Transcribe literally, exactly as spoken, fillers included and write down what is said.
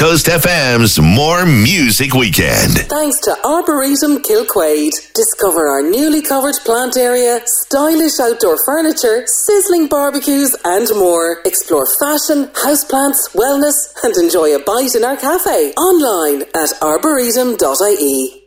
Coast F M's More Music Weekend. Thanks to Arboretum Kilquade. Discover our newly covered plant area, stylish outdoor furniture, sizzling barbecues and more. Explore fashion, houseplants, wellness and enjoy a bite in our cafe. Online at arboretum dot I E.